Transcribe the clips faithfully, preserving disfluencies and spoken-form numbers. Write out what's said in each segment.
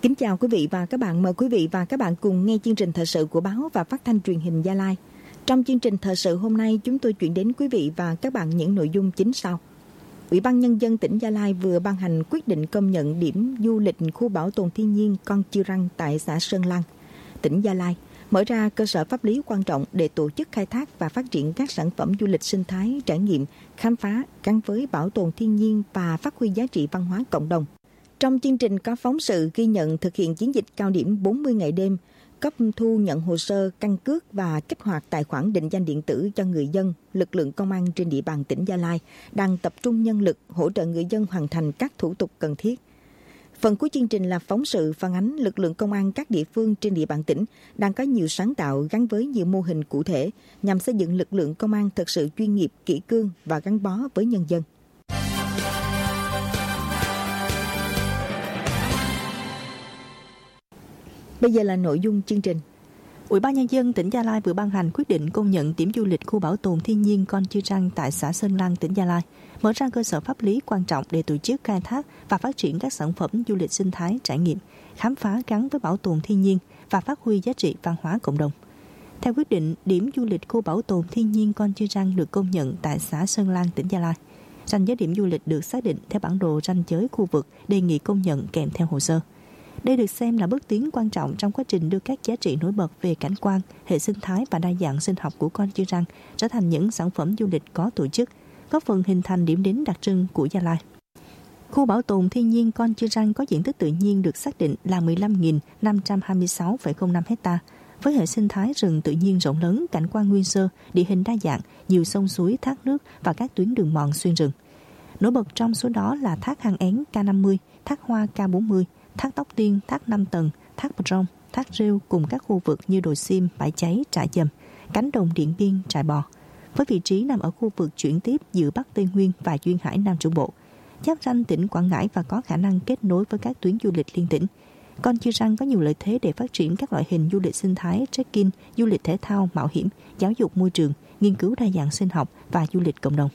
Kính chào quý vị và các bạn. Mời quý vị và các bạn cùng nghe chương trình thời sự của báo và phát thanh truyền hình Gia Lai. Trong chương trình thời sự hôm nay, chúng tôi chuyển đến quý vị và các bạn những nội dung chính sau. Ủy ban Nhân dân tỉnh Gia Lai vừa ban hành quyết định công nhận điểm du lịch khu bảo tồn thiên nhiên Con Chư Răng tại xã Sơn Lăng, tỉnh Gia Lai, mở ra cơ sở pháp lý quan trọng để tổ chức khai thác và phát triển các sản phẩm du lịch sinh thái, trải nghiệm, khám phá gắn với bảo tồn thiên nhiên và phát huy giá trị văn hóa cộng đồng. Trong chương trình có phóng sự ghi nhận thực hiện chiến dịch cao điểm bốn mươi ngày đêm, cấp thu nhận hồ sơ căn cước và kích hoạt tài khoản định danh điện tử cho người dân. Lực lượng công an trên địa bàn tỉnh Gia Lai đang tập trung nhân lực hỗ trợ người dân hoàn thành các thủ tục cần thiết. Phần cuối chương trình là phóng sự phản ánh lực lượng công an các địa phương trên địa bàn tỉnh đang có nhiều sáng tạo gắn với nhiều mô hình cụ thể nhằm xây dựng lực lượng công an thực sự chuyên nghiệp, kỷ cương và gắn bó với nhân dân. Bây giờ là nội dung chương trình. Ủy ban Nhân dân tỉnh Gia Lai vừa ban hành quyết định công nhận điểm du lịch khu bảo tồn thiên nhiên Con Chư Răng tại xã Sơn Lăng, tỉnh Gia Lai, mở ra cơ sở pháp lý quan trọng để tổ chức khai thác và phát triển các sản phẩm du lịch sinh thái, trải nghiệm, khám phá gắn với bảo tồn thiên nhiên và phát huy giá trị văn hóa cộng đồng. Theo quyết định, điểm du lịch khu bảo tồn thiên nhiên Con Chư Răng được công nhận tại xã Sơn Lăng, tỉnh Gia Lai. Ranh giới điểm du lịch được xác định theo bản đồ ranh giới khu vực đề nghị công nhận kèm theo hồ sơ. Đây được xem là bước tiến quan trọng trong quá trình đưa các giá trị nổi bật về cảnh quan, hệ sinh thái và đa dạng sinh học của Con Chư Răng trở thành những sản phẩm du lịch có tổ chức, góp phần hình thành điểm đến đặc trưng của Gia Lai. Khu bảo tồn thiên nhiên Con Chư Răng có diện tích tự nhiên được xác định là mười lăm nghìn năm trăm hai mươi sáu phẩy không năm ha, với hệ sinh thái rừng tự nhiên rộng lớn, cảnh quan nguyên sơ, địa hình đa dạng, nhiều sông suối, thác nước và các tuyến đường mòn xuyên rừng. Nổi bật trong số đó là thác Hang Én K năm mươi, thác Hoa K bốn mươi, thác Tóc Tiên, thác năm tầng, thác Bờ Rông, thác Rêu cùng các khu vực như đồi sim, bãi cháy, trại dầm, cánh đồng Điện Biên, trại bò, với vị trí nằm ở khu vực chuyển tiếp giữa Bắc Tây Nguyên và duyên hải Nam Trung Bộ, giáp ranh tỉnh Quảng Ngãi và có khả năng kết nối với các tuyến du lịch liên tỉnh. Con Chư Răng có nhiều lợi thế để phát triển các loại hình du lịch sinh thái, trekking, du lịch thể thao, mạo hiểm, giáo dục môi trường, nghiên cứu đa dạng sinh học và du lịch cộng đồng.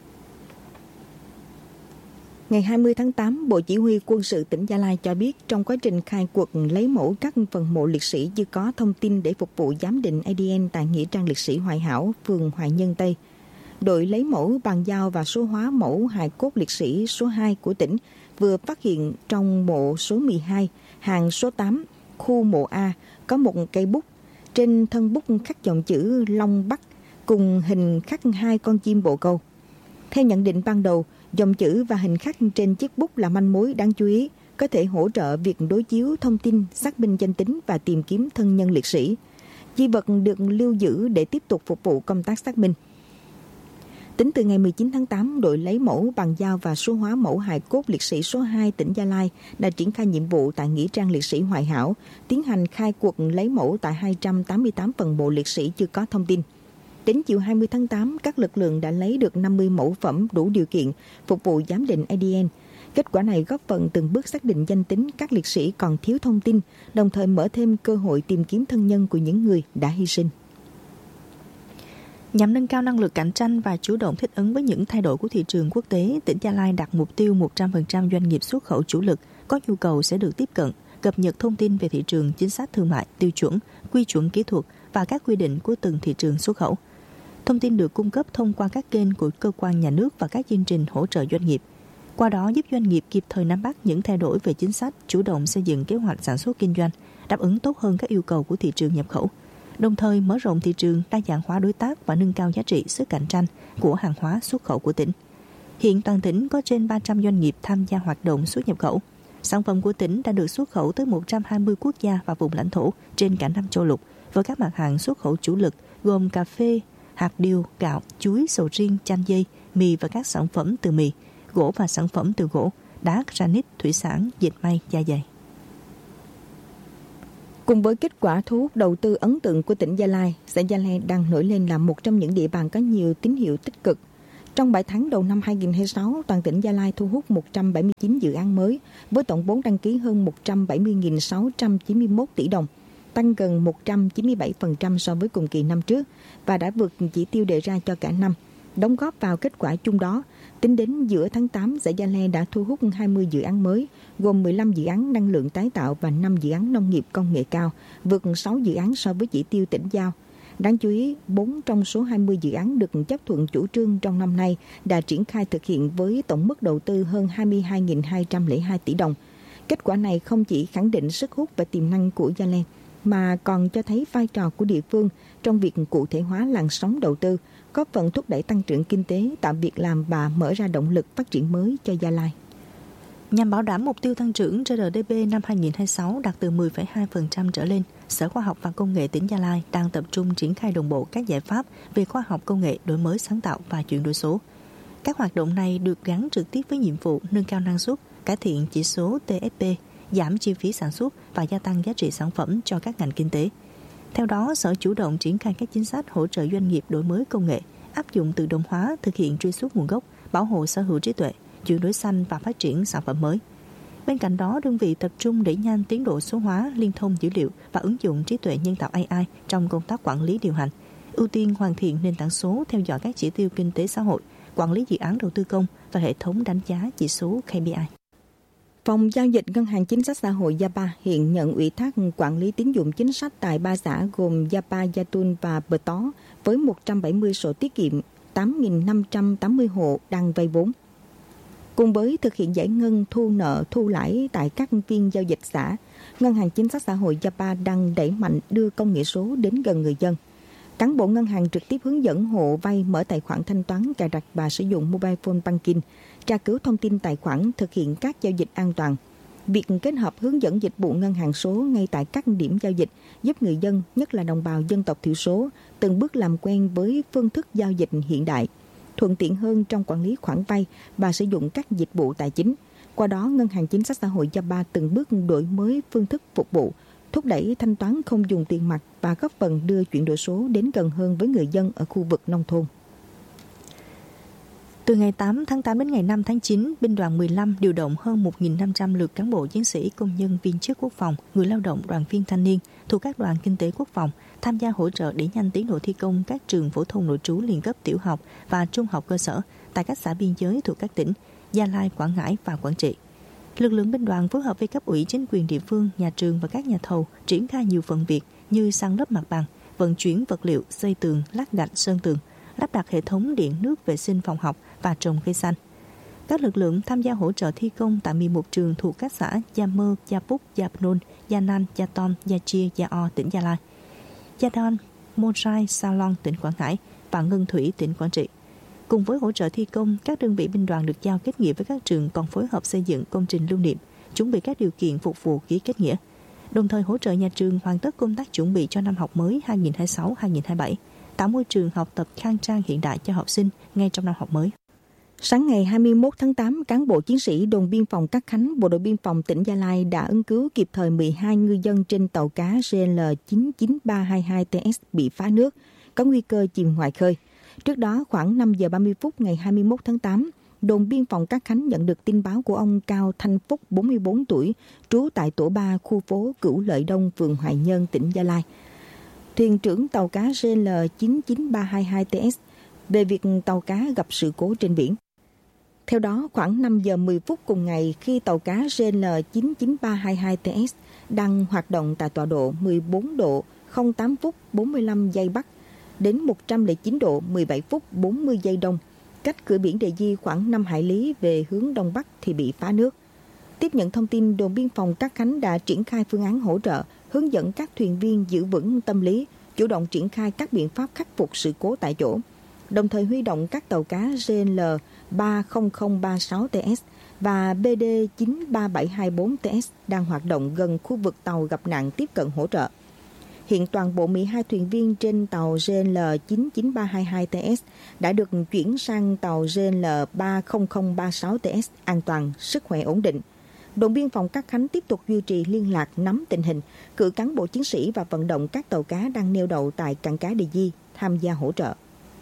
Ngày hai mươi tháng tám, Bộ Chỉ huy Quân sự tỉnh Gia Lai cho biết trong quá trình khai quật lấy mẫu các phần mộ liệt sĩ chưa có thông tin để phục vụ giám định a đê en tại Nghĩa trang liệt sĩ Hoài Hảo, phường Hoài Nhân Tây. Đội lấy mẫu, bàn giao và số hóa mẫu hài cốt liệt sĩ số hai của tỉnh vừa phát hiện trong mộ số mười hai, hàng số tám, khu mộ A có một cây bút. Trên thân bút khắc dòng chữ Long Bắc cùng hình khắc hai con chim bồ câu. Theo nhận định ban đầu, dòng chữ và hình khắc trên chiếc bút là manh mối đáng chú ý, có thể hỗ trợ việc đối chiếu thông tin, xác minh danh tính và tìm kiếm thân nhân liệt sĩ. Di vật được lưu giữ để tiếp tục phục vụ công tác xác minh. Tính từ ngày mười chín tháng tám, đội lấy mẫu, bàn giao và số hóa mẫu hài cốt liệt sĩ số hai tỉnh Gia Lai đã triển khai nhiệm vụ tại Nghĩa trang liệt sĩ Hoài Hảo, tiến hành khai quật lấy mẫu tại hai trăm tám mươi tám phần mộ liệt sĩ chưa có thông tin. Đến chiều hai mươi tháng tám, các lực lượng đã lấy được năm mươi mẫu phẩm đủ điều kiện phục vụ giám định a đê en. Kết quả này góp phần từng bước xác định danh tính các liệt sĩ còn thiếu thông tin, đồng thời mở thêm cơ hội tìm kiếm thân nhân của những người đã hy sinh. Nhằm nâng cao năng lực cạnh tranh và chủ động thích ứng với những thay đổi của thị trường quốc tế, tỉnh Gia Lai đặt mục tiêu một trăm phần trăm doanh nghiệp xuất khẩu chủ lực có nhu cầu sẽ được tiếp cận, cập nhật thông tin về thị trường, chính sách thương mại, tiêu chuẩn, quy chuẩn kỹ thuật và các quy định của từng thị trường xuất khẩu. Thông tin được cung cấp thông qua các kênh của cơ quan nhà nước và các chương trình hỗ trợ doanh nghiệp. Qua đó giúp doanh nghiệp kịp thời nắm bắt những thay đổi về chính sách, chủ động xây dựng kế hoạch sản xuất kinh doanh, đáp ứng tốt hơn các yêu cầu của thị trường nhập khẩu, đồng thời mở rộng thị trường, đa dạng hóa đối tác và nâng cao giá trị sức cạnh tranh của hàng hóa xuất khẩu của tỉnh. Hiện toàn tỉnh có trên ba trăm doanh nghiệp tham gia hoạt động xuất nhập khẩu. Sản phẩm của tỉnh đã được xuất khẩu tới một trăm hai mươi quốc gia và vùng lãnh thổ trên cả năm châu lục, với các mặt hàng xuất khẩu chủ lực gồm cà phê, hạt điều, gạo, chuối, sầu riêng, chanh dây, mì và các sản phẩm từ mì, gỗ và sản phẩm từ gỗ, đá granite, thủy sản, dệt may, da giày. Cùng với kết quả thu hút đầu tư ấn tượng của tỉnh Gia Lai, xã Gia Lai đang nổi lên là một trong những địa bàn có nhiều tín hiệu tích cực. Trong bảy tháng đầu năm hai không hai sáu, toàn tỉnh Gia Lai thu hút một trăm bảy mươi chín dự án mới với tổng vốn đăng ký hơn một trăm bảy mươi nghìn sáu trăm chín mươi mốt tỷ đồng, tăng gần một trăm chín mươi bảy phần trăm so với cùng kỳ năm trước và đã vượt chỉ tiêu đề ra cho cả năm. Đóng góp vào kết quả chung đó, tính đến giữa tháng tám, xã Gia Lai đã thu hút hai mươi dự án mới, gồm mười lăm dự án năng lượng tái tạo và năm dự án nông nghiệp công nghệ cao, vượt sáu dự án so với chỉ tiêu tỉnh giao. Đáng chú ý, bốn trong số hai mươi dự án được chấp thuận chủ trương trong năm nay đã triển khai thực hiện với tổng mức đầu tư hơn hai mươi hai nghìn hai trăm lẻ hai tỷ đồng. Kết quả này không chỉ khẳng định sức hút và tiềm năng của Gia Lai, mà còn cho thấy vai trò của địa phương trong việc cụ thể hóa làn sóng đầu tư, góp phần thúc đẩy tăng trưởng kinh tế, tạo việc làm và mở ra động lực phát triển mới cho Gia Lai. Nhằm bảo đảm mục tiêu tăng trưởng giê đê pê năm hai nghìn không trăm hai mươi sáu đạt từ mười phẩy hai phần trăm trở lên, Sở Khoa học và Công nghệ tỉnh Gia Lai đang tập trung triển khai đồng bộ các giải pháp về khoa học công nghệ, đổi mới sáng tạo và chuyển đổi số. Các hoạt động này được gắn trực tiếp với nhiệm vụ nâng cao năng suất, cải thiện chỉ số tê ép pê, giảm chi phí sản xuất và gia tăng giá trị sản phẩm cho các ngành kinh tế. Theo đó, Sở chủ động triển khai các chính sách hỗ trợ doanh nghiệp đổi mới công nghệ, áp dụng tự động hóa, thực hiện truy xuất nguồn gốc, bảo hộ sở hữu trí tuệ, chuyển đổi xanh và phát triển sản phẩm mới. Bên cạnh đó, đơn vị tập trung đẩy nhanh tiến độ số hóa, liên thông dữ liệu và ứng dụng trí tuệ nhân tạo a i trong công tác quản lý điều hành, ưu tiên hoàn thiện nền tảng số theo dõi các chỉ tiêu kinh tế xã hội, quản lý dự án đầu tư công và hệ thống đánh giá chỉ số ca pê i. Phòng giao dịch Ngân hàng Chính sách Xã hội Yapa hiện nhận ủy thác quản lý tín dụng chính sách tại ba xã gồm Yapa, Yatun và Bờ Tó với một trăm bảy mươi sổ tiết kiệm, tám nghìn năm trăm tám mươi hộ đang vay vốn. Cùng với thực hiện giải ngân thu nợ thu lãi tại các phiên giao dịch xã, Ngân hàng Chính sách Xã hội Yapa đang đẩy mạnh đưa công nghệ số đến gần người dân. Cán bộ ngân hàng trực tiếp hướng dẫn hộ vay mở tài khoản thanh toán, cài đặt và sử dụng mobile phone banking, tra cứu thông tin tài khoản, thực hiện các giao dịch an toàn. Việc kết hợp hướng dẫn dịch vụ ngân hàng số ngay tại các điểm giao dịch giúp người dân, nhất là đồng bào dân tộc thiểu số, từng bước làm quen với phương thức giao dịch hiện đại, thuận tiện hơn trong quản lý khoản vay và sử dụng các dịch vụ tài chính. Qua đó, Ngân hàng Chính sách Xã hội Yapa từng bước đổi mới phương thức phục vụ, thúc đẩy thanh toán không dùng tiền mặt và góp phần đưa chuyển đổi số đến gần hơn với người dân ở khu vực nông thôn. Từ ngày tám tháng tám đến ngày năm tháng chín, Binh đoàn mười lăm điều động hơn một nghìn năm trăm lượt cán bộ chiến sĩ, công nhân, viên chức quốc phòng, người lao động, đoàn viên thanh niên thuộc các đoàn kinh tế quốc phòng tham gia hỗ trợ đẩy nhanh tiến độ thi công các trường phổ thông nội trú liên cấp tiểu học và trung học cơ sở tại các xã biên giới thuộc các tỉnh Gia Lai, Quảng Ngãi và Quảng Trị. Lực lượng binh đoàn phối hợp với cấp ủy chính quyền địa phương, nhà trường và các nhà thầu triển khai nhiều phần việc như san lấp mặt bằng, vận chuyển vật liệu, xây tường, lát gạch, sơn tường, lắp đặt hệ thống điện nước vệ sinh phòng học và trồng cây xanh. Các lực lượng tham gia hỗ trợ thi công tại mười một trường thuộc các xã Gia Mơ, Gia Púc, Gia Pnon, Gia Nan, Gia Tom, Gia Chia, Gia O, tỉnh Gia Lai, Gia Đoan, Môn Rai, Sa Lon, tỉnh Quảng Ngãi và Ngân Thủy, tỉnh Quảng Trị. Cùng với hỗ trợ thi công, các đơn vị binh đoàn được giao kết nghĩa với các trường còn phối hợp xây dựng công trình lưu niệm, chuẩn bị các điều kiện phục vụ ký kết nghĩa, đồng thời hỗ trợ nhà trường hoàn tất công tác chuẩn bị cho năm học mới hai nghìn không trăm hai mươi sáu hai nghìn không trăm hai mươi bảy, tạo môi trường học tập khang trang hiện đại cho học sinh ngay trong năm học mới. Sáng ngày hai mươi mốt tháng tám, cán bộ chiến sĩ đồn biên phòng Cát Khánh, Bộ đội biên phòng tỉnh Gia Lai đã ứng cứu kịp thời mười hai ngư dân trên tàu cá G L chín chín ba hai hai T S bị phá nước, có nguy cơ chìm ngoài khơi. Trước đó, khoảng năm giờ ba mươi phút ngày hai mươi mốt tháng tám, đồn biên phòng Cát Khánh nhận được tin báo của ông Cao Thanh Phúc, bốn mươi bốn tuổi, trú tại tổ ba, khu phố Cửu Lợi Đông, phường Hoài Nhơn, tỉnh Gia Lai, thuyền trưởng tàu cá G L chín chín ba hai hai T S, về việc tàu cá gặp sự cố trên biển. Theo đó, khoảng năm giờ mười phút cùng ngày, khi tàu cá G L chín chín ba hai hai T S đang hoạt động tại tọa độ mười bốn độ không tám phút bốn mươi lăm giây Bắc đến một trăm lẻ chín độ mười bảy phút bốn mươi giây Đông, cách cửa biển Đề Di khoảng năm hải lý về hướng Đông Bắc thì bị phá nước. Tiếp nhận thông tin, đồn biên phòng Cát Khánh đã triển khai phương án hỗ trợ, hướng dẫn các thuyền viên giữ vững tâm lý, chủ động triển khai các biện pháp khắc phục sự cố tại chỗ, đồng thời huy động các tàu cá G L ba không không ba sáu T S và B D chín ba bảy hai bốn T S đang hoạt động gần khu vực tàu gặp nạn tiếp cận hỗ trợ. Hiện toàn bộ mười hai thuyền viên trên tàu G L chín chín ba hai hai T S đã được chuyển sang tàu G L ba không không ba sáu T S an toàn, sức khỏe ổn định. Đồn biên phòng Cát Khánh tiếp tục duy trì liên lạc, nắm tình hình, cử cán bộ chiến sĩ và vận động các tàu cá đang neo đậu tại cảng cá Đề Di tham gia hỗ trợ.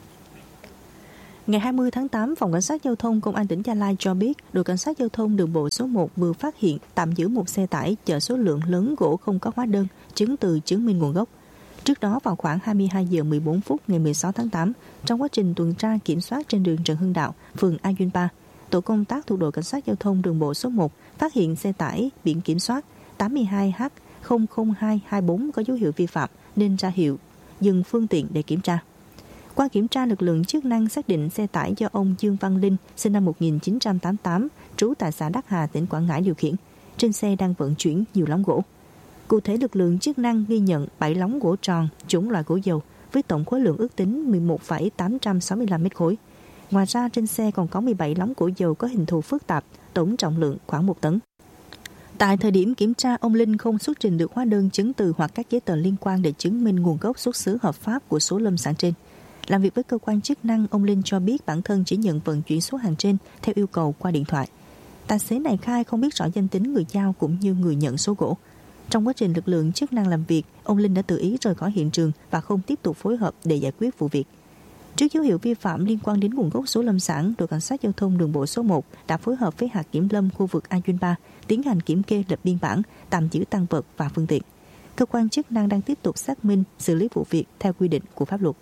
Ngày hai mươi tháng tám, Phòng Cảnh sát Giao thông Công an tỉnh Gia Lai cho biết, đội Cảnh sát Giao thông đường bộ số một vừa phát hiện tạm giữ một xe tải chở số lượng lớn gỗ không có hóa đơn, chứng từ chứng minh nguồn gốc. Trước đó vào khoảng hai mươi hai giờ mười bốn phút ngày mười sáu tháng tám, trong quá trình tuần tra kiểm soát trên đường Trần Hưng Đạo, phường Ayunpa, tổ công tác thuộc đội cảnh sát giao thông đường bộ số một phát hiện xe tải biển kiểm soát tám mươi hai H không không hai hai bốn có dấu hiệu vi phạm nên ra hiệu dừng phương tiện để kiểm tra. Qua kiểm tra, lực lượng chức năng xác định xe tải do ông Dương Văn Linh, sinh năm một nghìn chín trăm tám mươi tám, trú tại xã Đắc Hà, tỉnh Quảng Ngãi điều khiển. Trên xe đang vận chuyển nhiều lóng gỗ. Cụ thể, lực lượng chức năng ghi nhận bảy lóng gỗ tròn chủng loại gỗ dầu với tổng khối lượng ước tính mười một phẩy tám trăm sáu mươi lăm mét khối. Ngoài ra, trên xe còn có mười bảy lóng gỗ dầu có hình thù phức tạp, tổng trọng lượng khoảng một tấn. Tại thời điểm kiểm tra, ông Linh không xuất trình được hóa đơn chứng từ hoặc các giấy tờ liên quan để chứng minh nguồn gốc xuất xứ hợp pháp của số lâm sản trên. Làm việc với cơ quan chức năng, ông Linh cho biết bản thân chỉ nhận vận chuyển số hàng trên theo yêu cầu qua điện thoại. Tài xế này khai không biết rõ danh tính người giao cũng như người nhận số gỗ. Trong quá trình lực lượng chức năng làm việc, ông Linh đã tự ý rời khỏi hiện trường và không tiếp tục phối hợp để giải quyết vụ việc. Trước dấu hiệu vi phạm liên quan đến nguồn gốc số lâm sản, đội cảnh sát giao thông đường bộ số một đã phối hợp với hạt kiểm lâm khu vực Ayunpa tiến hành kiểm kê, lập biên bản, tạm giữ tang vật và phương tiện. Cơ quan chức năng đang tiếp tục xác minh, xử lý vụ việc theo quy định của pháp luật.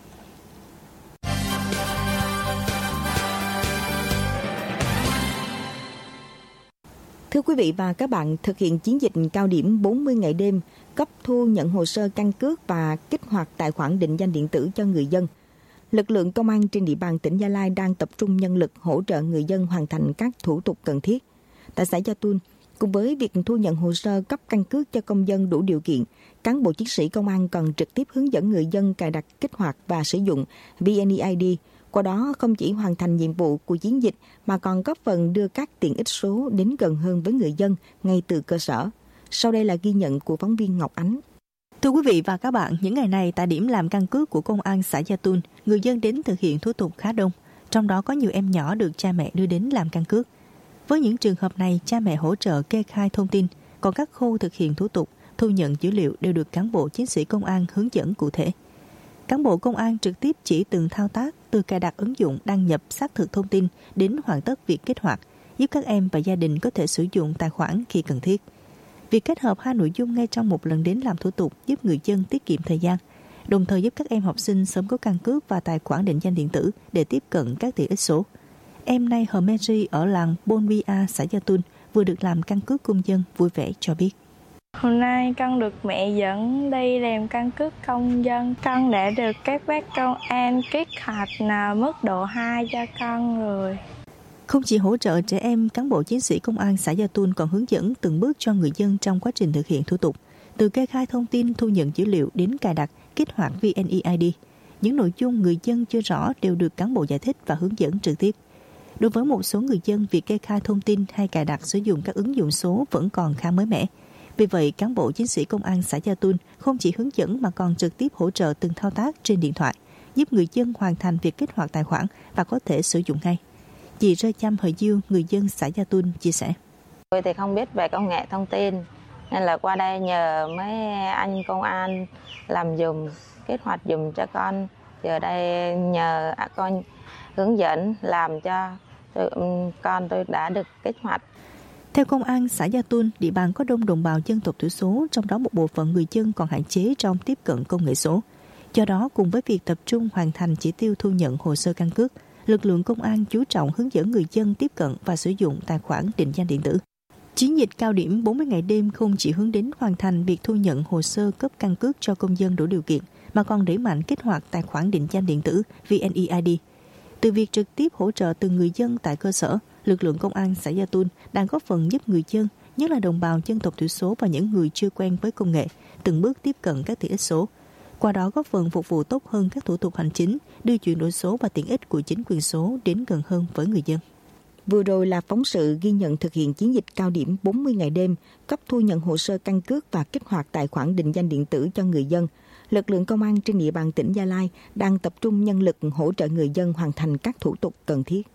Thưa quý vị và các bạn, thực hiện chiến dịch cao điểm bốn mươi ngày đêm cấp thu nhận hồ sơ căn cước và kích hoạt tài khoản định danh điện tử cho người dân, lực lượng công an trên địa bàn tỉnh Gia Lai đang tập trung nhân lực hỗ trợ người dân hoàn thành các thủ tục cần thiết. Tại xã Gia Tun, cùng với việc thu nhận hồ sơ cấp căn cước cho công dân đủ điều kiện, cán bộ chiến sĩ công an còn trực tiếp hướng dẫn người dân cài đặt, kích hoạt và sử dụng vê en e i đê. Qua đó không chỉ hoàn thành nhiệm vụ của chiến dịch mà còn góp phần đưa các tiện ích số đến gần hơn với người dân ngay từ cơ sở. Sau đây là ghi nhận của phóng viên Ngọc Ánh. Thưa quý vị và các bạn, những ngày này tại điểm làm căn cước của công an xã Gia Tun, người dân đến thực hiện thủ tục khá đông, trong đó có nhiều em nhỏ được cha mẹ đưa đến làm căn cước. Với những trường hợp này, cha mẹ hỗ trợ kê khai thông tin, còn các khâu thực hiện thủ tục, thu nhận dữ liệu đều được cán bộ chiến sĩ công an hướng dẫn cụ thể. Cán bộ công an trực tiếp chỉ từng thao tác từ cài đặt ứng dụng đăng nhập xác thực thông tin đến hoàn tất việc kích hoạt, giúp các em và gia đình có thể sử dụng tài khoản khi cần thiết. Việc kết hợp hai nội dung ngay trong một lần đến làm thủ tục giúp người dân tiết kiệm thời gian, đồng thời giúp các em học sinh sớm có căn cước và tài khoản định danh điện tử để tiếp cận các tiện ích số. Em Nay Hờ Mary ở làng Bonbia, xã Gia Tun vừa được làm căn cước công dân vui vẻ cho biết. Hôm nay con được mẹ dẫn đi làm căn cước công dân. Con đã được các bác công an kích hoạt là mức độ hai cho con rồi. Không chỉ hỗ trợ trẻ em, cán bộ chiến sĩ công an xã Gia Tun còn hướng dẫn từng bước cho người dân trong quá trình thực hiện thủ tục, từ kê khai thông tin, thu nhận dữ liệu đến cài đặt, kích hoạt vê en e i đê. Những nội dung người dân chưa rõ đều được cán bộ giải thích và hướng dẫn trực tiếp. Đối với một số người dân, việc kê khai thông tin hay cài đặt sử dụng các ứng dụng số vẫn còn khá mới mẻ. Vì vậy, cán bộ chiến sĩ công an xã Gia Tun không chỉ hướng dẫn mà còn trực tiếp hỗ trợ từng thao tác trên điện thoại, giúp người dân hoàn thành việc kích hoạt tài khoản và có thể sử dụng ngay. Chị Rơ Chăm Hờ Diêu, người dân xã Gia Tun chia sẻ. Tôi thì không biết về công nghệ thông tin, nên là qua đây nhờ mấy anh công an làm dùm, kích hoạt dùm cho con. Giờ đây nhờ con hướng dẫn làm cho tôi, con tôi đã được kích hoạt. Theo công an xã Gia Tun, địa bàn có đông đồng bào dân tộc thiểu số, trong đó một bộ phận người dân còn hạn chế trong tiếp cận công nghệ số. Do đó, cùng với việc tập trung hoàn thành chỉ tiêu thu nhận hồ sơ căn cước, lực lượng công an chú trọng hướng dẫn người dân tiếp cận và sử dụng tài khoản định danh điện tử. Chiến dịch cao điểm bốn mươi ngày đêm không chỉ hướng đến hoàn thành việc thu nhận hồ sơ cấp căn cước cho công dân đủ điều kiện, mà còn đẩy mạnh kích hoạt tài khoản định danh điện tử vê en e i đê. Từ việc trực tiếp hỗ trợ từng người dân tại cơ sở, lực lượng công an xã Gia Tun đang góp phần giúp người dân, nhất là đồng bào dân tộc thiểu số và những người chưa quen với công nghệ, từng bước tiếp cận các tiện ích số. Qua đó góp phần phục vụ tốt hơn các thủ tục hành chính, đưa chuyển đổi số và tiện ích của chính quyền số đến gần hơn với người dân. Vừa rồi là phóng sự ghi nhận thực hiện chiến dịch cao điểm bốn mươi ngày đêm, cấp thu nhận hồ sơ căn cước và kích hoạt tài khoản định danh điện tử cho người dân. Lực lượng công an trên địa bàn tỉnh Gia Lai đang tập trung nhân lực hỗ trợ người dân hoàn thành các thủ tục cần thiết.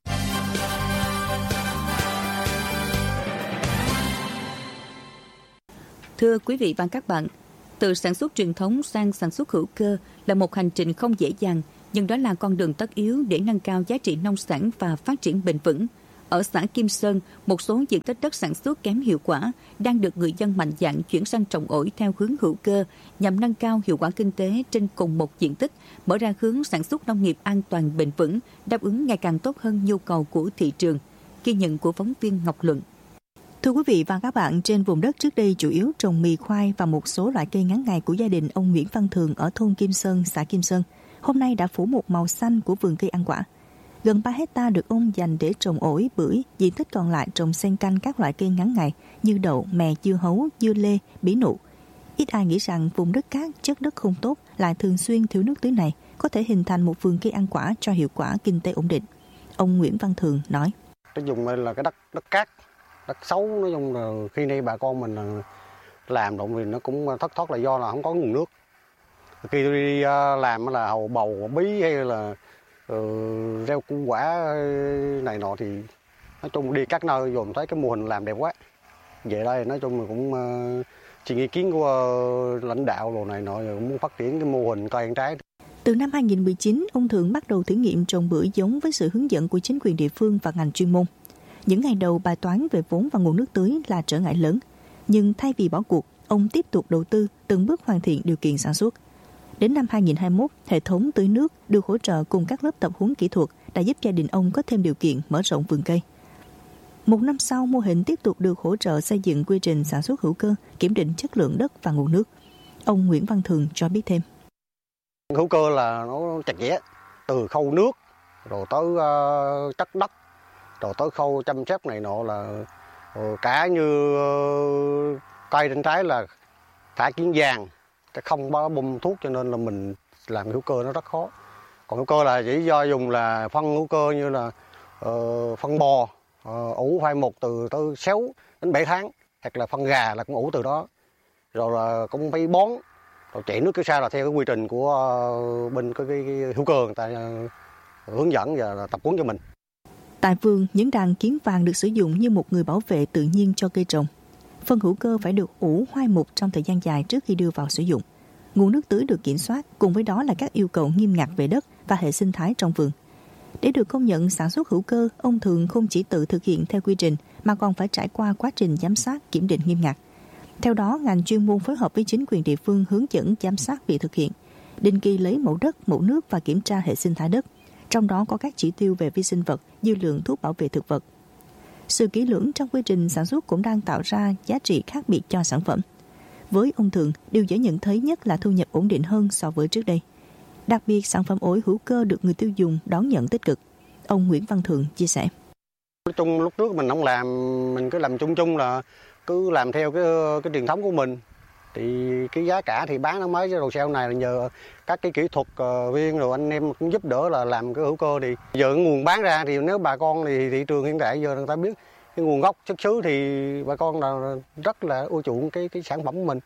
Thưa quý vị và các bạn, từ sản xuất truyền thống sang sản xuất hữu cơ là một hành trình không dễ dàng, nhưng đó là con đường tất yếu để nâng cao giá trị nông sản và phát triển bền vững. Ở xã Kim Sơn, một số diện tích đất sản xuất kém hiệu quả đang được người dân mạnh dạn chuyển sang trồng ổi theo hướng hữu cơ nhằm nâng cao hiệu quả kinh tế trên cùng một diện tích, mở ra hướng sản xuất nông nghiệp an toàn bền vững, đáp ứng ngày càng tốt hơn nhu cầu của thị trường. Ghi nhận của phóng viên Ngọc Luận. Thưa quý vị và các bạn, trên vùng đất trước đây chủ yếu trồng mì khoai và một số loại cây ngắn ngày của gia đình ông Nguyễn Văn Thường ở thôn Kim Sơn, xã Kim Sơn, hôm nay đã phủ một màu xanh của vườn cây ăn quả. Gần ba hecta được ông dành để trồng ổi, bưởi, diện tích còn lại trồng xen canh các loại cây ngắn ngày như đậu, mè, dưa hấu, dưa lê, bí nụ. Ít ai nghĩ rằng vùng đất cát, chất đất không tốt lại thường xuyên thiếu nước tưới này có thể hình thành một vườn cây ăn quả cho hiệu quả kinh tế ổn định. Ông Nguyễn Văn Thường nói: Cái vùng này là cái đất đất cát, đất xấu, nói chung là khi nay bà con mình làm động thì nó cũng thất thoát là do là không có nguồn nước. Khi tôi đi làm là hầu bầu bí hay là uh, rau củ quả này nọ thì nói chung đi các nơi rồi thấy cái mô hình làm đẹp quá. Về đây nói chung là cũng uh, chỉ ý kiến của uh, lãnh đạo rồi này nọ rồi cũng muốn phát triển cái mô hình cây ăn trái. Từ năm hai không một chín, ông Thường bắt đầu thử nghiệm trồng bưởi giống với sự hướng dẫn của chính quyền địa phương và ngành chuyên môn. Những ngày đầu bài toán về vốn và nguồn nước tưới là trở ngại lớn, nhưng thay vì bỏ cuộc, ông tiếp tục đầu tư, từng bước hoàn thiện điều kiện sản xuất. Đến năm hai không hai mốt, hệ thống tưới nước được hỗ trợ cùng các lớp tập huấn kỹ thuật đã giúp gia đình ông có thêm điều kiện mở rộng vườn cây. Một năm sau, mô hình tiếp tục được hỗ trợ xây dựng quy trình sản xuất hữu cơ, kiểm định chất lượng đất và nguồn nước. Ông Nguyễn Văn Thường cho biết thêm. Hữu cơ là nó chặt chẽ, từ khâu nước, rồi tới uh, chất đất, rồi tới khâu chăm sóc này nọ là uh, cả như uh, cây trên trái là thả kiến vàng, không có bơm thuốc cho nên là mình làm hữu cơ nó rất khó. Còn hữu cơ là chỉ do dùng là phân hữu cơ như là uh, phân bò, uh, ủ phai một từ tới sáu đến bảy tháng, hoặc là phân gà là cũng ủ từ đó. Rồi là cũng phải bón, rồi chạy nước cái sao là theo cái quy trình của uh, bên cái, cái, cái hữu cơ người ta uh, hướng dẫn và tập huấn cho mình. Tại vườn, những đàn kiến vàng được sử dụng như một người bảo vệ tự nhiên cho cây trồng. Phân hữu cơ phải được ủ hoai mục trong thời gian dài trước khi đưa vào sử dụng. Nguồn nước tưới được kiểm soát, cùng với đó là các yêu cầu nghiêm ngặt về đất và hệ sinh thái trong vườn. Để được công nhận sản xuất hữu cơ, ông Thường không chỉ tự thực hiện theo quy trình mà còn phải trải qua quá trình giám sát, kiểm định nghiêm ngặt. Theo đó, ngành chuyên môn phối hợp với chính quyền địa phương hướng dẫn giám sát việc thực hiện, định kỳ lấy mẫu đất, mẫu nước và kiểm tra hệ sinh thái đất, trong đó có các chỉ tiêu về vi sinh vật, dư lượng thuốc bảo vệ thực vật. Sự kỹ lưỡng trong quy trình sản xuất cũng đang tạo ra giá trị khác biệt cho sản phẩm. Với ông Thường, điều dễ nhận thấy nhất là thu nhập ổn định hơn so với trước đây. Đặc biệt, sản phẩm ổi hữu cơ được người tiêu dùng đón nhận tích cực. Ông Nguyễn Văn Thường chia sẻ. Nói chung lúc trước mình không làm, mình cứ làm chung chung là cứ làm theo cái cái truyền thống của mình. Thì cái giá cả thì bán nó mới, rồi sau này là nhờ các cái kỹ thuật uh, viên rồi anh em cũng giúp đỡ là làm cái hữu cơ. Thì giờ cái nguồn bán ra thì nếu bà con thì thị trường hiện tại giờ người ta biết cái nguồn gốc xuất xứ thì bà con là rất là ưa chuộng cái cái sản phẩm của mình,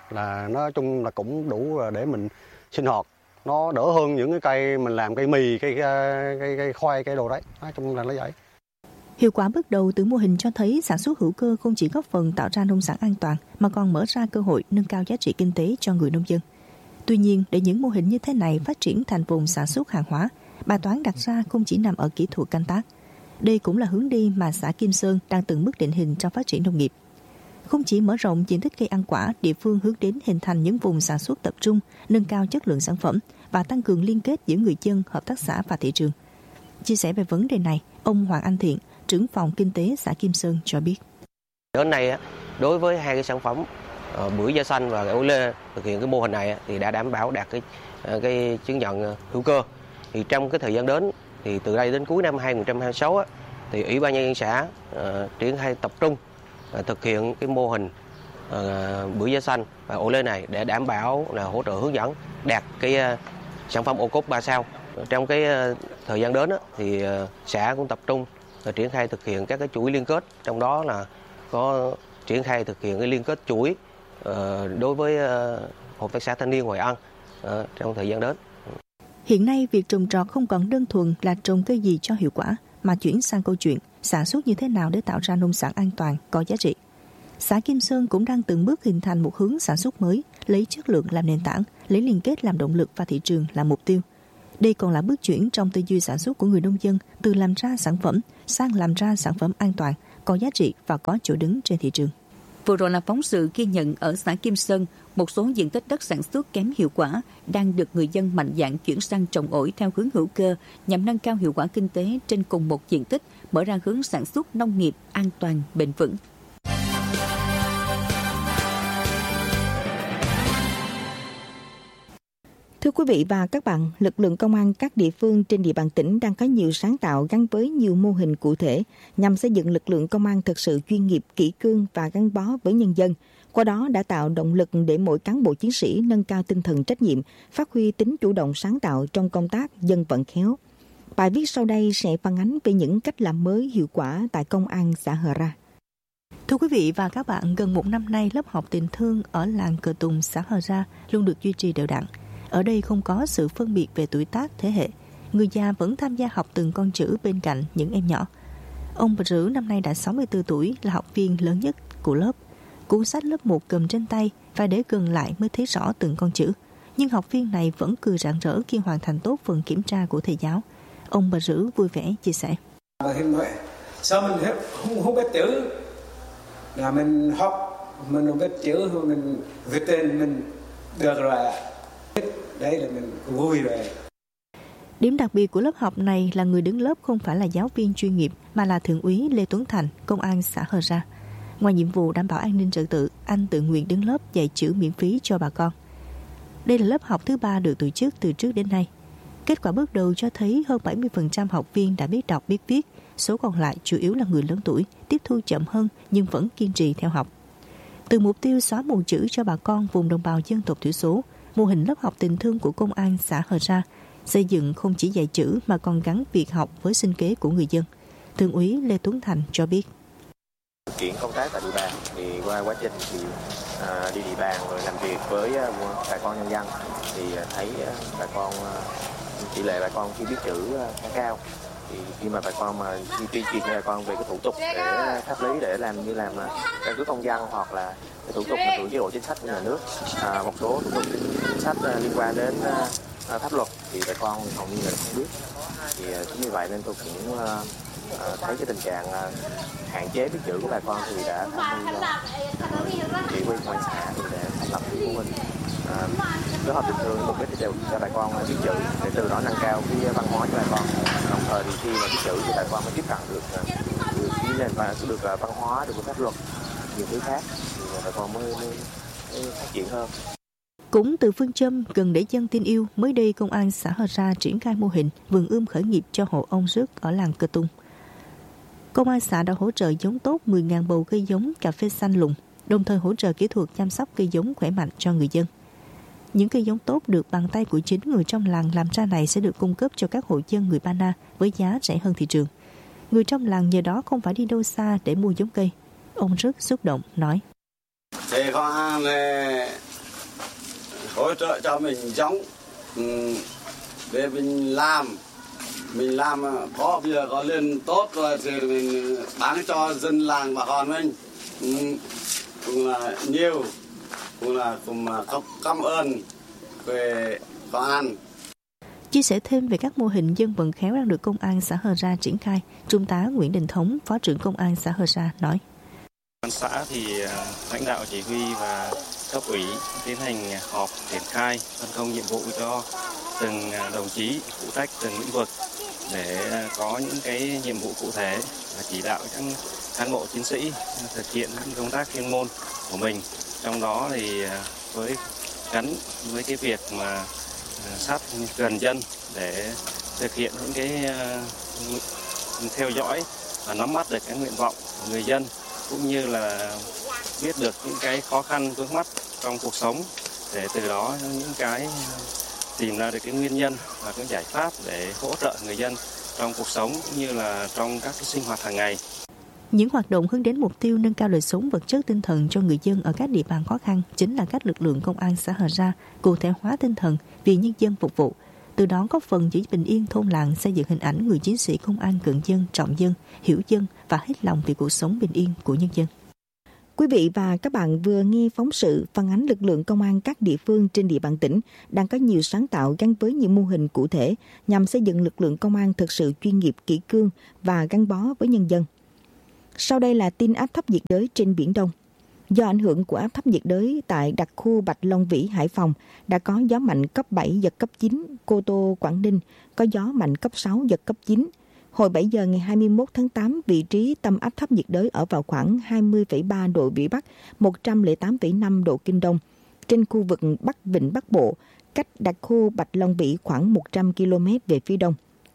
là nói chung là cũng đủ để mình sinh hoạt, nó đỡ hơn những cái cây mình làm cây mì, cây cây, cây khoai, cây đồ đấy, nói chung là nó vậy. Hiệu quả bước đầu từ mô hình cho thấy sản xuất hữu cơ không chỉ góp phần tạo ra nông sản an toàn mà còn mở ra cơ hội nâng cao giá trị kinh tế cho người nông dân. Tuy nhiên, để những mô hình như thế này phát triển thành vùng sản xuất hàng hóa, bài toán đặt ra không chỉ nằm ở kỹ thuật canh tác. Đây cũng là hướng đi mà xã Kim Sơn đang từng bước định hình trong phát triển nông nghiệp. Không chỉ mở rộng diện tích cây ăn quả, địa phương hướng đến hình thành những vùng sản xuất tập trung, nâng cao chất lượng sản phẩm và tăng cường liên kết giữa người dân, hợp tác xã và thị trường. Chia sẻ về vấn đề này, ông Hoàng Anh Thiện, trưởng phòng kinh tế xã Kim Sơn cho biết. Đến nay, đối với hai cái sản phẩm bưởi da xanh và ổi lê thực hiện cái mô hình này thì đã đảm bảo đạt cái cái chứng nhận hữu cơ. Thì trong cái thời gian đến thì từ đây đến cuối năm hai không hai sáu thì Ủy ban nhân dân xã uh, triển khai tập trung uh, thực hiện cái mô hình uh, bưởi da xanh và ổi lê này để đảm bảo là hỗ trợ hướng dẫn đạt cái uh, sản phẩm ô cốp ba sao. Trong cái uh, thời gian đến uh, thì uh, xã cũng tập trung uh, triển khai thực hiện các cái chuỗi liên kết, trong đó là có triển khai thực hiện cái liên kết chuỗi uh, đối với uh, hợp tác xã thanh niên Hội An uh, trong thời gian đến. Hiện nay, việc trồng trọt không còn đơn thuần là trồng cây gì cho hiệu quả, mà chuyển sang câu chuyện sản xuất như thế nào để tạo ra nông sản an toàn, có giá trị. Xã Kim Sơn cũng đang từng bước hình thành một hướng sản xuất mới, lấy chất lượng làm nền tảng, lấy liên kết làm động lực và thị trường làm mục tiêu. Đây còn là bước chuyển trong tư duy sản xuất của người nông dân từ làm ra sản phẩm sang làm ra sản phẩm an toàn, có giá trị và có chỗ đứng trên thị trường. Vừa rồi là phóng sự ghi nhận ở xã Kim Sơn, một số diện tích đất sản xuất kém hiệu quả đang được người dân mạnh dạn chuyển sang trồng ổi theo hướng hữu cơ nhằm nâng cao hiệu quả kinh tế trên cùng một diện tích, mở ra hướng sản xuất nông nghiệp an toàn, bền vững. Thưa quý vị và các bạn, lực lượng công an các địa phương trên địa bàn tỉnh đang có nhiều sáng tạo gắn với nhiều mô hình cụ thể nhằm xây dựng lực lượng công an thực sự chuyên nghiệp, kỷ cương và gắn bó với nhân dân. Qua đó đã tạo động lực để mỗi cán bộ chiến sĩ nâng cao tinh thần trách nhiệm, phát huy tính chủ động sáng tạo trong công tác dân vận khéo. Bài viết sau đây sẽ phản ánh về những cách làm mới hiệu quả tại công an xã Hờ Ra. Thưa quý vị và các bạn, gần một năm nay lớp học tình thương ở làng Cờ Tùng, xã Hờ Ra luôn được duy trì đều đặn. Ở đây không có sự phân biệt về tuổi tác, thế hệ. Người già vẫn tham gia học từng con chữ bên cạnh những em nhỏ. Ông Bà Rữ năm nay đã sáu mươi tư tuổi, là học viên lớn nhất của lớp. Cuốn sách lớp một cầm trên tay, phải để gần lại mới thấy rõ từng con chữ. Nhưng học viên này vẫn cười rạng rỡ khi hoàn thành tốt phần kiểm tra của thầy giáo. Ông Bà Rữ vui vẻ chia sẻ. Sao mình không, không biết chữ? Là mình học, mình không biết chữ, mình viết tên mình được rồi. Đấy là mình vui rồi. Điểm đặc biệt của lớp học này là người đứng lớp không phải là giáo viên chuyên nghiệp mà là Thượng úy Lê Tuấn Thành, công an xã Hờ Ra. Ngoài nhiệm vụ đảm bảo an ninh trật tự, anh tự nguyện đứng lớp dạy chữ miễn phí cho bà con. Đây là lớp học thứ ba được tổ chức từ trước đến nay. Kết quả bước đầu cho thấy hơn bảy mươi phần trăm học viên đã biết đọc biết viết, số còn lại chủ yếu là người lớn tuổi, tiếp thu chậm hơn nhưng vẫn kiên trì theo học. Từ mục tiêu xóa mù chữ cho bà con vùng đồng bào dân tộc thiểu số, mô hình lớp học tình thương của công an xã Hờ Ra xây dựng không chỉ dạy chữ mà còn gắn việc học với sinh kế của người dân. Thượng úy Lê Tuấn Thành cho biết. Thực hiện công tác tại địa bàn thì qua quá trình thì à, đi địa bàn rồi làm việc với uh, bà con nhân dân thì thấy uh, bà con uh, tỷ lệ bà con khi biết chữ uh, khá cao. Thì khi mà bà con mà đi tuyên truyền cho bà con về cái thủ tục để pháp lý để làm như làm căn cước công dân hoặc là cái thủ tục hưởng chế độ chính sách của nhà nước, à, một số thủ tục chính sách uh, liên quan đến uh, pháp luật thì bà con hầu như là không biết. Thì uh, chính vì vậy nên tôi cũng uh, uh, thấy cái tình trạng uh, hạn chế biết chữ của bà con thì đã tham mưu cho chỉ huy công an xã để thành lập cái mô hình lớp học tình thương, mục đích để cho bà con biết chữ để từ đó nâng cao cái văn hóa cho bà con. Đồng thời thì khi mà biết chữ thì bà con mới tiếp cận được được cái nền và được văn hóa, được pháp luật, nhiều thứ khác thì bà con mới, mới, mới phát triển hơn. Cũng từ phương châm gần để dân tin yêu, mới đây công an xã Hờ Ra triển khai mô hình vườn ươm khởi nghiệp cho hộ ông Rước ở làng Cờ Tung. Công an xã đã hỗ trợ giống tốt mười nghìn bầu cây giống cà phê xanh lùng, đồng thời hỗ trợ kỹ thuật chăm sóc cây giống khỏe mạnh cho người dân. Những cây giống tốt được bằng tay của chính người trong làng làm ra này sẽ được cung cấp cho các hộ dân người Ba Na với giá rẻ hơn thị trường. Người trong làng nhờ đó không phải đi đâu xa để mua giống cây. Ông rất xúc động nói. Thì công an hỗ trợ cho mình giống để mình làm. Mình làm có bây giờ có lên tốt rồi thì mình bán cho dân làng bà con mình. Cũng là nhiều, cũng là cũng là cảm ơn về công an. Chia sẻ thêm về các mô hình dân vận khéo đang được công an xã Hờ Ra triển khai, Trung tá Nguyễn Đình Thống, Phó trưởng công an xã Hờ Ra nói. Công an xã thì lãnh đạo chỉ huy và cấp ủy tiến hành họp triển khai, phân công nhiệm vụ cho từng đồng chí phụ trách từng lĩnh vực để có những cái nhiệm vụ cụ thể và chỉ đạo các cán bộ chiến sĩ thực hiện những công tác chuyên môn của mình. Trong đó thì với gắn với cái việc mà sát gần dân để thực hiện những cái uh, theo dõi và nắm bắt được cái nguyện vọng của người dân, cũng như là biết được những cái khó khăn vướng mắc trong cuộc sống để từ đó những cái tìm ra được cái nguyên nhân và cái giải pháp để hỗ trợ người dân trong cuộc sống cũng như là trong các cái sinh hoạt hàng ngày. Những hoạt động hướng đến mục tiêu nâng cao đời sống vật chất tinh thần cho người dân ở các địa bàn khó khăn chính là các lực lượng công an xã Hờ Ra cụ thể hóa tinh thần vì nhân dân phục vụ, từ đó góp phần giữ bình yên thôn làng, xây dựng hình ảnh người chiến sĩ công an cận dân, trọng dân, hiểu dân và hết lòng vì cuộc sống bình yên của nhân dân. Quý vị và các bạn vừa nghe phóng sự phản ánh lực lượng công an các địa phương trên địa bàn tỉnh đang có nhiều sáng tạo gắn với những mô hình cụ thể nhằm xây dựng lực lượng công an thực sự chuyên nghiệp, kỷ cương và gắn bó với nhân dân. Sau đây là tin áp thấp nhiệt đới trên Biển Đông. Do ảnh hưởng của áp thấp nhiệt đới tại đặc khu Bạch Long Vĩ, Hải Phòng đã có gió mạnh cấp bảy, giật cấp chín, Cô Tô, Quảng Ninh có gió mạnh cấp sáu, giật cấp chín. Hồi bảy giờ ngày hai mươi mốt tháng tám, vị trí tâm áp thấp nhiệt đới ở vào khoảng hai mươi phẩy ba độ Vĩ Bắc, một trăm lẻ tám phẩy năm độ Kinh Đông, trên khu vực Bắc Vịnh Bắc Bộ, cách đặc khu Bạch Long Vĩ khoảng một trăm ki lô mét về phía đông.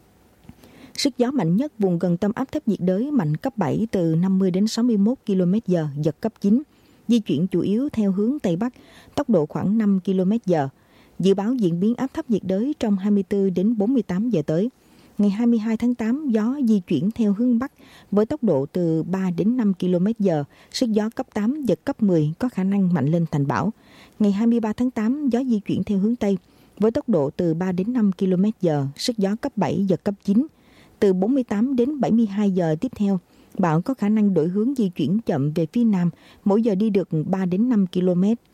Sức gió mạnh nhất vùng gần tâm áp thấp nhiệt đới mạnh cấp bảy từ năm mươi đến sáu mươi mốt ki lô mét giờ, giật cấp chín, di chuyển chủ yếu theo hướng Tây Bắc, tốc độ khoảng năm ki lô mét giờ. Dự báo diễn biến áp thấp nhiệt đới trong hai mươi tư đến bốn mươi tám giờ tới. Ngày hai mươi hai tháng tám, gió di chuyển theo hướng Bắc với tốc độ từ ba đến năm ki lô mét giờ, sức gió cấp tám, giật cấp mười, có khả năng mạnh lên thành bão. Ngày hai mươi ba tháng tám, gió di chuyển theo hướng Tây với tốc độ từ ba đến năm ki lô mét giờ, sức gió cấp bảy, giật cấp chín. Từ bốn mươi tám đến bảy mươi hai giờ tiếp theo, bão có khả năng đổi hướng di chuyển chậm về phía Nam, mỗi giờ đi được ba đến năm ki lô mét.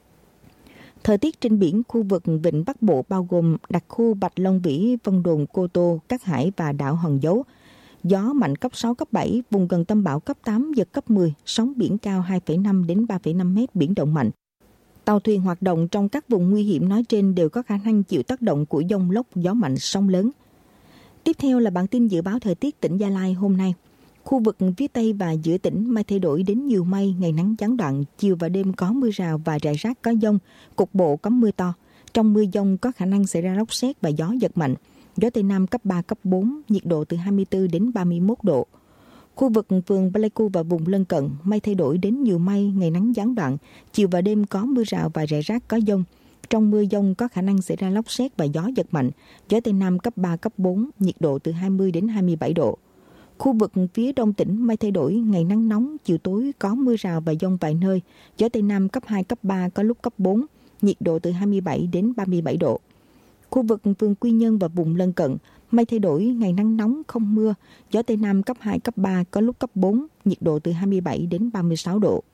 Thời tiết trên biển khu vực Vịnh Bắc Bộ bao gồm đặc khu Bạch Long Vĩ, Vân Đồn, Cô Tô, Cát Hải và đảo Hòn Dấu. Gió mạnh cấp sáu, cấp bảy, vùng gần tâm bão cấp tám, giật cấp mười, sóng biển cao hai phẩy năm đến ba phẩy năm mét, biển động mạnh. Tàu thuyền hoạt động trong các vùng nguy hiểm nói trên đều có khả năng chịu tác động của dông lốc, gió mạnh, sóng lớn. Tiếp theo là bản tin dự báo thời tiết tỉnh Gia Lai hôm nay. Khu vực phía Tây và giữa tỉnh mây thay đổi đến nhiều mây, ngày nắng gián đoạn, chiều và đêm có mưa rào và rải rác có dông, cục bộ có mưa to. Trong mưa dông có khả năng xảy ra lốc sét và gió giật mạnh. Gió Tây Nam cấp ba, cấp bốn, nhiệt độ từ hai mươi tư đến ba mươi mốt độ. Khu vực phường Pleiku và vùng lân cận, mây thay đổi đến nhiều mây, ngày nắng gián đoạn, chiều và đêm có mưa rào và rải rác có dông. Trong mưa dông có khả năng xảy ra lốc sét và gió giật mạnh. Gió Tây Nam cấp ba, cấp bốn, nhiệt độ từ hai mươi đến hai mươi bảy độ. Khu vực phía đông tỉnh mây thay đổi, ngày nắng nóng, chiều tối có mưa rào và dông vài nơi. Gió Tây Nam cấp hai, cấp ba, có lúc cấp bốn, nhiệt độ từ hai mươi bảy đến ba mươi bảy độ. Khu vực phường Quy Nhơn và vùng lân cận, mây thay đổi, ngày nắng nóng, không mưa. Gió Tây Nam cấp hai, cấp ba, có lúc cấp bốn, nhiệt độ từ hai mươi bảy đến ba mươi sáu độ.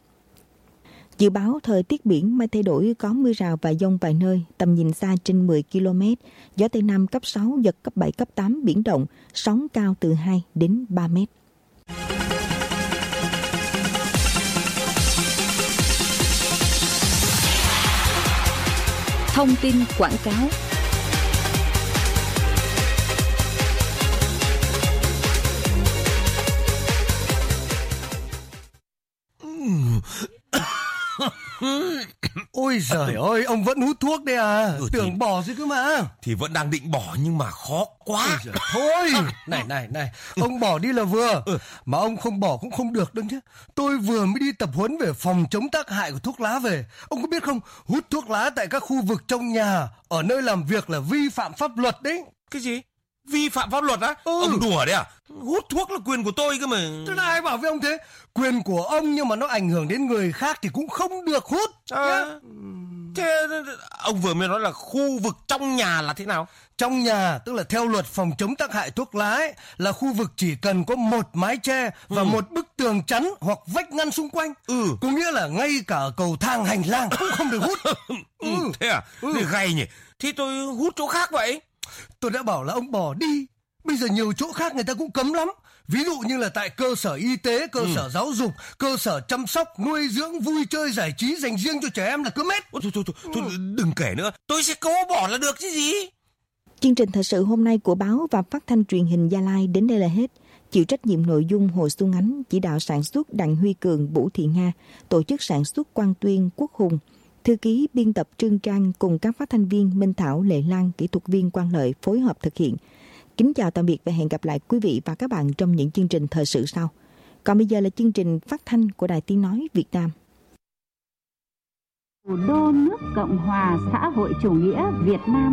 Dự báo thời tiết biển mây thay đổi, có mưa rào và dông vài nơi, tầm nhìn xa trên mười ki lô mét, gió Tây Nam cấp sáu, giật cấp bảy, cấp tám, biển động, sóng cao từ hai đến ba mét. Thông tin quảng cáo. Ôi giời ơi, ông vẫn hút thuốc đấy à? Ừ, tưởng thì... bỏ rồi cơ mà. Thì vẫn đang định bỏ nhưng mà khó quá. Giời, thôi, này này này, ông bỏ đi là vừa. Ừ. Mà ông không bỏ cũng không được đâu nhé. Tôi vừa mới đi tập huấn về phòng chống tác hại của thuốc lá về. Ông có biết không, hút thuốc lá tại các khu vực trong nhà, ở nơi làm việc là vi phạm pháp luật đấy. Cái gì? Vi phạm pháp luật á? Ừ. Ông đùa đấy à? Hút thuốc là quyền của tôi cơ mà. Thế là ai bảo với ông thế? Quyền của ông nhưng mà nó ảnh hưởng đến người khác thì cũng không được hút. À, thế ông vừa mới nói là khu vực trong nhà là thế nào? Trong nhà tức là theo luật phòng chống tác hại thuốc lá ấy, là khu vực chỉ cần có một mái che và ừ. một bức tường chắn hoặc vách ngăn xung quanh. Ừ. Có nghĩa là ngay cả cầu thang hành lang cũng không được hút. Ừ. Thế à? Ừ. Thế gay nhỉ? Thế tôi hút chỗ khác vậy. Tôi đã bảo là ông bỏ đi. Bây giờ nhiều chỗ khác người ta cũng cấm lắm. Ví dụ như là tại cơ sở y tế, cơ ừ. sở giáo dục, cơ sở chăm sóc, nuôi dưỡng, vui chơi, giải trí dành riêng cho trẻ em là cấm hết. Thôi, thôi, thôi, thôi, thôi đừng kể nữa. Tôi sẽ cố bỏ là được chứ gì. Chương trình thời sự hôm nay của báo và phát thanh truyền hình Gia Lai đến đây là hết. Chịu trách nhiệm nội dung Hồ Xuân Ánh, chỉ đạo sản xuất Đặng Huy Cường, Vũ Thị Nga, tổ chức sản xuất Quang Tuyên, Quốc Hùng, thư ký biên tập Trương Trang cùng các phát thanh viên Minh Thảo, Lệ Lan, kỹ thuật viên Quang Lợi phối hợp thực hiện. Kính chào tạm biệt và hẹn gặp lại quý vị và các bạn trong những chương trình thời sự sau. Còn bây giờ là chương trình phát thanh của Đài Tiếng Nói Việt Nam. Thủ đô nước Cộng hòa xã hội chủ nghĩa Việt Nam.